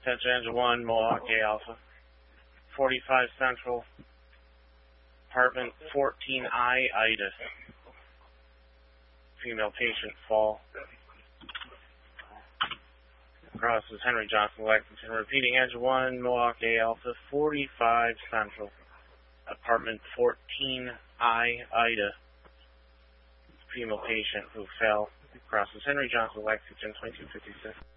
Attention Engine 1, Milwaukee Alpha. 45 Central. Apartment 14I, Ida. Female patient fall. Crosses Henry Johnson, Lexington. Repeating Engine 1, Milwaukee Alpha. 45 Central. Apartment 14I, Ida. Female patient who fell. Crosses Henry Johnson, Lexington, 2256.